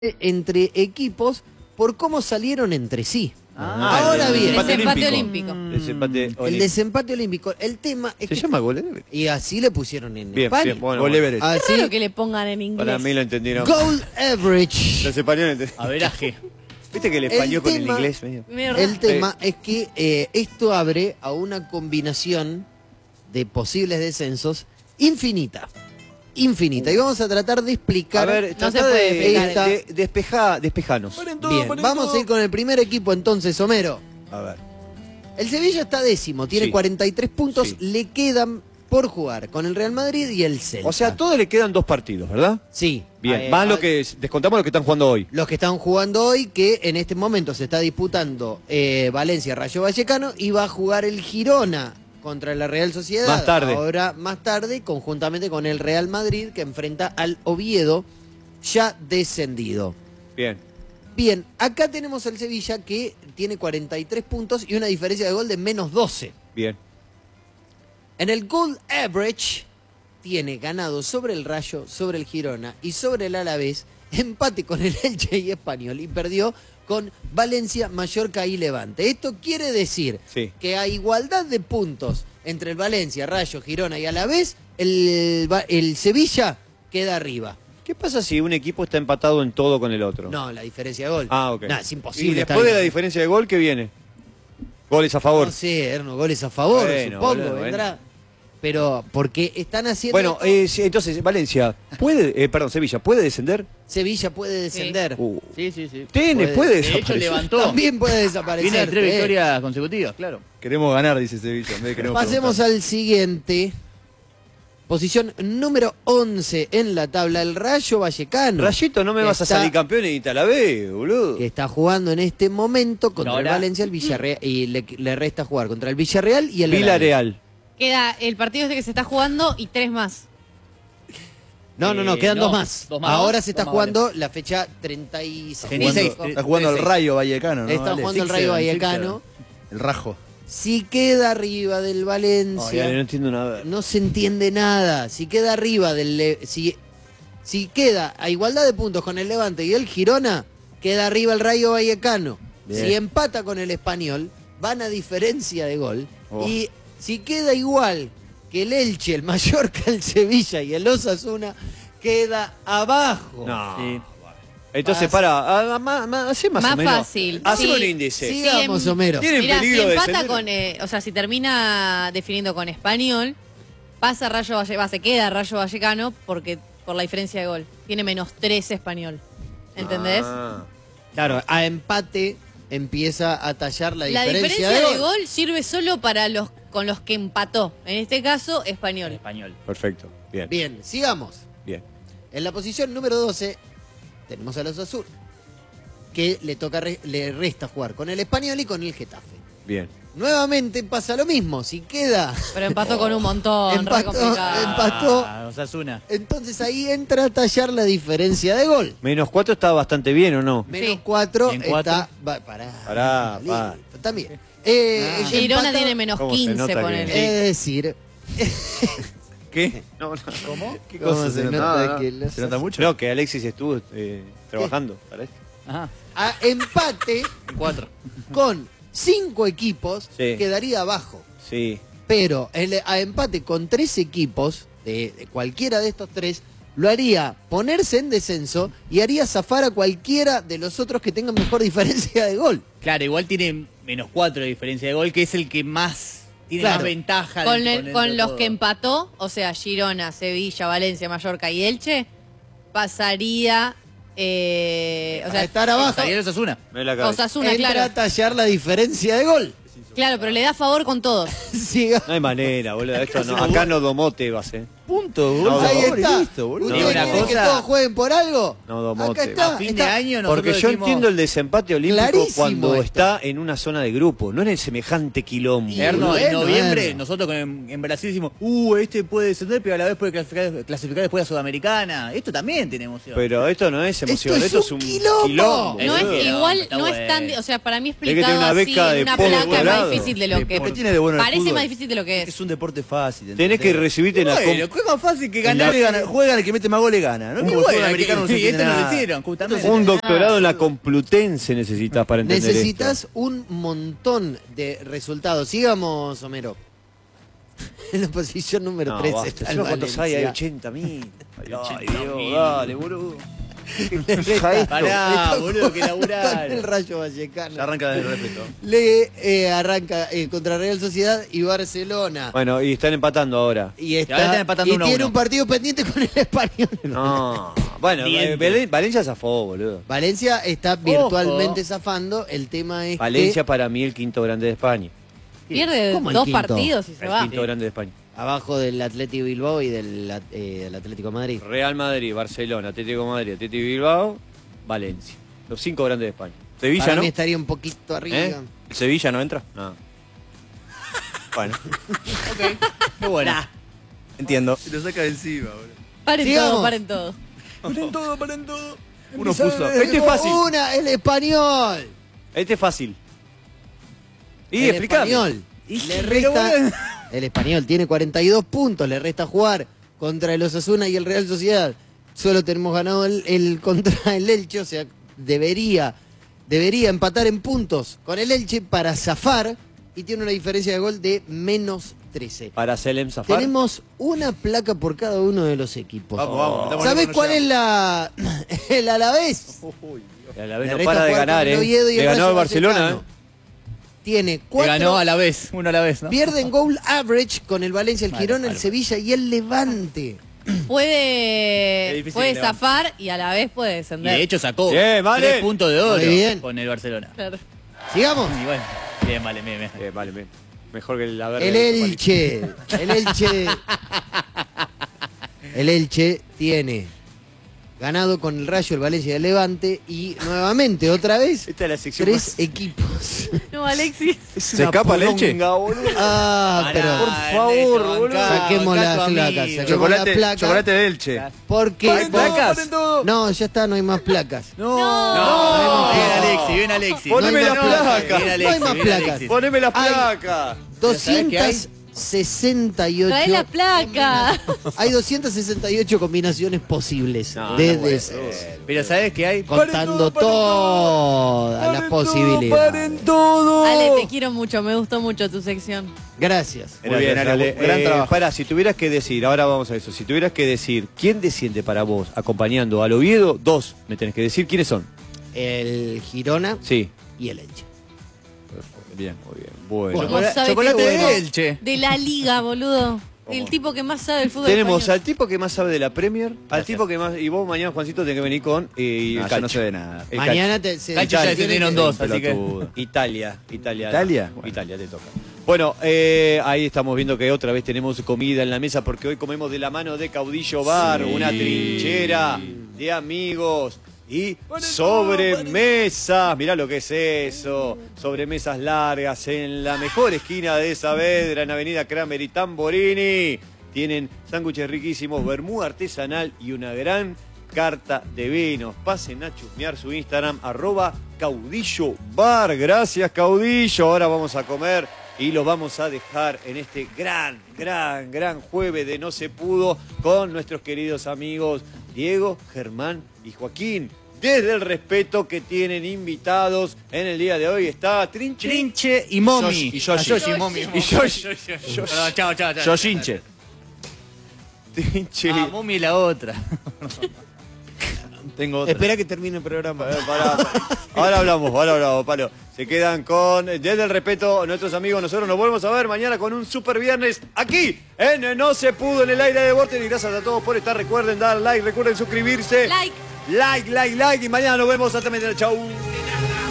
entre equipos por cómo salieron entre sí. Ahora bien, el desempate olímpico. El desempate olímpico. El tema es ¿Se que llama Gol Everest? y así le pusieron en Bien, España. bien, bueno. Gol Everest. Es Así, raro que le pongan en inglés. Para mí lo entendieron. Goal Average. Los españoles entendieron. Averaje. Viste que el español con el tema- inglés medio. Medio raro. El tema es que esto abre a una combinación de posibles descensos infinita. Infinita. Y vamos a tratar de A explicar. ver, No se trata puede despejanos. Bien, vamos a ir con el primer equipo entonces, Homero. A ver. El Sevilla está décimo, tiene Sí. 43 puntos, Sí. le quedan por jugar con el Real Madrid y el Celta. O sea, a todos le quedan 2 partidos, ¿verdad? Sí. Bien, más lo que descontamos lo que están jugando hoy. Los que están jugando hoy, que en este momento se está disputando Valencia Rayo Vallecano y va a jugar el Girona contra la Real Sociedad. Más tarde. Ahora más tarde, conjuntamente con el Real Madrid, que enfrenta al Oviedo, ya descendido. Bien. Bien, acá tenemos al Sevilla que tiene 43 puntos y una diferencia de gol de menos 12. Bien. En el goal average tiene ganado sobre el Rayo, sobre el Girona y sobre el Alavés, empate con el Elche y Español y perdió con Valencia, Mallorca y Levante. Esto quiere decir Sí. que a igualdad de puntos entre el Valencia, Rayo, Girona y Alavés, el Sevilla queda arriba. ¿Qué pasa si un equipo está empatado en todo con el otro? No, la diferencia de gol. Ah, ok. No, es Y imposible. después de la estar- diferencia de gol, ¿qué viene? Goles a favor. No sé, Erno, goles a favor, Bueno, supongo, boludo, vendrá. Pero porque están haciendo... Bueno, esto, sí, entonces, Valencia, Sevilla, ¿puede descender? Sevilla puede descender. Sí, sí, sí. Tiene, Puede. puede De hecho, desaparecer. levantó. También puede desaparecer. Tiene 3 victorias consecutivas, claro. Queremos ganar, dice Sevilla. En vez de queremos Pasemos preguntar. al siguiente. Posición número 11 en la tabla, el Rayo Vallecano. Rayito, no me que vas a está- salir campeón en Italavés, boludo. Que está jugando en este momento contra Ahora- el Valencia, el Villarreal, y le resta jugar contra el Villarreal y el Alavés. Villarreal. Queda el partido este que se está jugando y 3 más. No, quedan no, dos más. dos más. Ahora se está Dos más, jugando la fecha 36. Está jugando el Rayo Vallecano, ¿no? Está Vale. jugando el Rayo Vallecano. El Rajo. Si queda arriba del Valencia, Ay, no entiendo nada. no se entiende nada. Si queda arriba si queda a igualdad de puntos con el Levante y el Girona, queda arriba el Rayo Vallecano. Bien. Si empata con el Español, van a diferencia de gol. Oh. Y si queda igual que el Elche, el Mallorca, el Sevilla y el Osasuna, queda abajo. No. Sí. Entonces, hacé más Más o menos. fácil. Hacé Sí. un índice. Sí. Sigamos, Homero. Tienen Mirá, si peligro de empata descender. con, o sea, si termina definiendo con Español, pasa Rayo Vallecano, se queda Rayo Vallecano porque por la diferencia de gol. Tiene menos 3 Español. ¿Entendés? Ah. Claro, a empate empieza a tallar la La diferencia, diferencia de gol sirve solo para los con los que empató. En este caso, Español. Español. Perfecto. Bien. Bien, sigamos. Bien. En la posición número 12 tenemos a los Azul, que le resta jugar con el Español y con el Getafe. Bien. Nuevamente pasa lo mismo, si queda Pero empató con un montón, re Empató, complicado. empató. Osasuna. entonces ahí entra a tallar la diferencia de gol. -4 está bastante bien, ¿o no? Menos Sí. 4 Bien, cuatro. está... Pará, pa. También. Girona empata- tiene menos ¿Cómo se 15, nota que- ponele. Es decir, ¿Qué? No, no. ¿Cómo? ¿Qué ¿cómo cosa se se nota nota? que los- ¿Se nota mucho? No, que Alexis estuvo trabajando para esto. Ajá. a empate 4. con 5 equipos Sí. quedaría abajo. Sí. Pero a empate con 3 equipos, de cualquiera de estos 3, lo haría ponerse en descenso y haría zafar a cualquiera de los otros que tengan mejor diferencia de gol. Claro, igual tiene -4 de diferencia de gol, que es el que más tiene Claro. más ventaja. Con, dentro con de los todo. que empató, o sea, Girona, Sevilla, Valencia, Mallorca y Elche, pasaría. O sea, A estar abajo. Estaría el Osasuna. Me la cabeza. Osasuna, Entra claro. a tallar la diferencia de gol. Claro, pero le da favor con todos. Siga. No hay manera, boludo. Esto no. Acá no domote vas, Punto, No, Ahí está. Listo, boludo. ¿Ustedes No, quieren una que cosa- todos jueguen por algo? No, domote. Acá está. A fin de está. año nosotros Porque yo decimos- entiendo el desempate olímpico Clarísimo cuando esto. está en una zona de grupo, no en el semejante quilombo. Erno, Bueno, en noviembre, Erno. nosotros en Brasil decimos, este puede descender, pero a la vez puede clasificar después a Sudamericana. Esto también tiene emoción. Pero esto no es emoción, Esto esto, es es un un quilombo. quilombo. No es boludo. igual, está no es tan. bueno. O sea, para mí Tiene que explicado tener una así, beca de en una poco placa es más dorado. difícil de lo que. ¿Qué tiene de bueno el Parece fútbol? más difícil de lo que es. Es un deporte fácil. Tenés que recibirte en la Bueno, fue más fácil que ganar y ganar. Juegan el que mete más goles gana, ¿no? Y Como el bueno, fútbol americano no se y entiende esto no lo nada. hicieron, justamente. Un doctorado en la Complutense necesitas para entender Necesitas un montón de resultados. Sigamos, Homero. En la posición número 3 está el ¿Cuántos hay? Hay Valencia. 80.000. Ay, Dios, dale, boludo. Pará, boludo, que Con el laburaron. Rayo Vallecano. Se arranca desde el respeto. Le arranca contra Real Sociedad y Barcelona. Bueno, y están empatando ahora. Y ahora están empatando y 1-1. tiene un partido pendiente con el Español. No. Bueno, Diente. Valencia zafó, boludo. Valencia está virtualmente zafando. El tema es Valencia que para mí el quinto grande de España. Pierde ¿Cómo el 2 quinto? partidos y se El va. quinto grande de España. abajo del Atlético Bilbao y del Atlético de Madrid. Real Madrid, Barcelona, Atlético de Madrid, Atlético Bilbao, Valencia. Los 5 grandes de España. Sevilla, Para ¿no? mí estaría un poquito arriba. ¿Eh? ¿Sevilla no entra? No. Bueno. Qué bueno. Entiendo. Se lo saca de encima, boludo. Paren Sigamos. todo, paren todo. Paren todo. Uno puso. Este es fácil. Una, el Español. Este es fácil. Y El explícame. Español. Le resta, el Español tiene 42 puntos, le resta jugar contra el Osasuna y el Real Sociedad. Solo tenemos ganado el contra el Elche, o sea, debería empatar en puntos con el Elche para zafar y tiene una diferencia de gol de menos 13. Para Selem Zafar. Tenemos una placa por cada uno de los equipos. Vamos, vamos. ¿Sabés cuál es el Alavés? El Alavés Le no resta para de jugar ganar, con el ¿eh? Oviedo y Le el ganó Rayo al Barcelona, Vallecano. ¿eh? Tiene Que 4. ganó a la vez, uno a la vez, ¿no? Pierden goal average con el Valencia, el Vale, Girona, vale. el Sevilla y el Levante. Es Puede, difícil puede que levante. zafar y a la vez puede Y descender. de hecho sacó Bien, vale. 3 puntos de oro Muy bien. con el Barcelona. Claro. Sigamos. Y bueno, bien, vale, bien. Vale, bien. Mejor que el Alavés. El Elche. El Elche tiene ganado con el Rayo, el Valencia y el Levante y nuevamente, otra vez, Esta es la sección 3 más- equipos. No, Alexis. ¿Se escapa el Elche? Ah, pero por favor, boludo. saquemos las placas, saquemos las placas. Chocolate de Elche. Porque Paren todo, placas. paren todo. No, ya está, no hay más placas. No, no. bien Alexis, bien Alexis. Poneme No las hay más placas. Bien, Alexis, No hay más bien, placas. Alexis. Poneme las Ay. placas. ¿Sabés qué hay? 268. Trae la placa. Hay 268 combinaciones posibles. No, de, no puede de- ser. Pero ¿sabes qué hay? contando todas las posibilidades. todo! Ale, te quiero mucho, me gustó mucho tu sección. Gracias. Muy bien, Ale, Ale. gran trabajo. Pará, si tuvieras que decir, ahora vamos a eso, si tuvieras que decir, ¿quién desciende para vos acompañando al Oviedo? 2, me tenés que decir, ¿quiénes son? El Girona Sí. y el Elche. Bien, muy bien. Bueno. Bueno. ¿Cómo sabe chocolate qué de bueno? Elche. De la liga, boludo. El tipo que más sabe del fútbol Tenemos español. al tipo que más sabe de la Premier, al Gracias. tipo que más... Y vos mañana, Juancito, tenés que venir con... No, yo Cacho. no sé de nada. El Mañana Cacho. te, se Cacho ya tiene decidieron que- dos, así que... Pelotudo. Italia. ¿Italia? Bueno. Italia te toca. Bueno, ahí estamos viendo que otra vez tenemos comida en la mesa porque hoy comemos de la mano de Caudillo Bar, una trinchera de amigos y sobremesas. Mirá lo que es eso. Sobremesas largas en la mejor esquina de Saavedra, en Avenida Kramer y Tamborini. Tienen sándwiches riquísimos, vermú artesanal y una gran carta de vinos. Pasen a chusmear su Instagram, @Caudillo Bar. Gracias, Caudillo. Ahora vamos a comer y los vamos a dejar en este gran jueves de No Se Pudo con nuestros queridos amigos Diego, Germán y Joaquín. Desde el respeto que tienen invitados en el día de hoy está Trinche. Trinche y Momi. Y Yoshi. Ah, Yoshi y Momi. Y Yoshi. Perdón, chao, chao. Yoshinche. Trinche. Ah, Momi la otra. Tengo otra. Espera que termine el programa. Pará. Ahora hablamos, Palo. Se quedan con Desde el Respeto nuestros amigos. Nosotros nos volvemos a ver mañana con un super viernes aquí en No Se Pudo en el aire de Vorten. Y gracias a todos por estar. Recuerden dar like, recuerden suscribirse. Like. Like. Y mañana nos vemos. Hasta mañana. Chau.